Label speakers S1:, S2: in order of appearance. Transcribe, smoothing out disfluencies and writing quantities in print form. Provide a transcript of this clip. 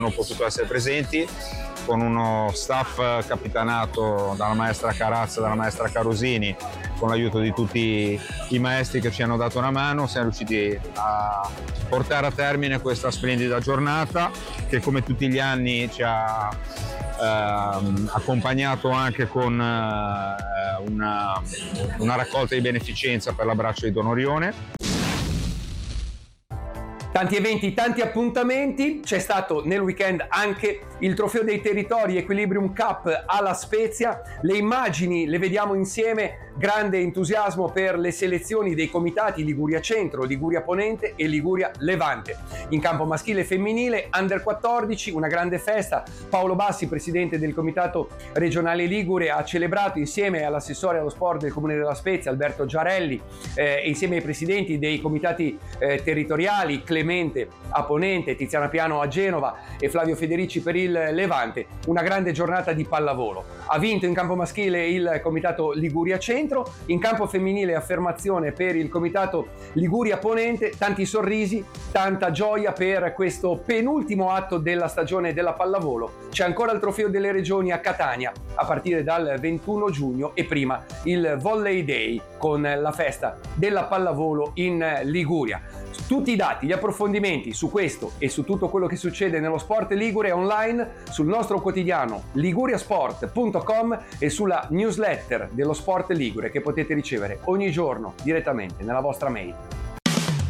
S1: hanno potuto essere presenti, con uno staff capitanato dalla maestra Carazza e dalla maestra Carosini, con l'aiuto di tutti i maestri che ci hanno dato una mano. Siamo riusciti a portare a termine questa splendida giornata che, come tutti gli anni, ci ha accompagnato anche con una raccolta di beneficenza per l'abbraccio di Don Orione.
S2: Tanti eventi, tanti appuntamenti. C'è stato nel weekend anche il Trofeo dei Territori Equilibrium Cup alla Spezia. Le immagini le vediamo insieme. Grande entusiasmo per le selezioni dei comitati Liguria Centro, Liguria Ponente e Liguria Levante. In campo maschile e femminile, Under 14, una grande festa. Paolo Bassi, presidente del comitato regionale Ligure, ha celebrato insieme all'assessore allo sport del Comune della Spezia, Alberto Giarelli, e insieme ai presidenti dei comitati territoriali, Clemente a Ponente, Tiziana Piano a Genova e Flavio Federici per il Levante, una grande giornata di pallavolo. Ha vinto in campo maschile il comitato Liguria Centro, in campo femminile affermazione per il comitato Liguria Ponente, tanti sorrisi, tanta gioia per questo penultimo atto della stagione della pallavolo. C'è ancora il Trofeo delle Regioni a Catania a partire dal 21 giugno e prima il Volley Day con la festa della pallavolo in Liguria. Tutti i dati, gli approfondimenti su questo e su tutto quello che succede nello sport ligure online sul nostro quotidiano liguriasport.com e sulla newsletter dello Sport Ligure che potete ricevere ogni giorno direttamente nella vostra mail.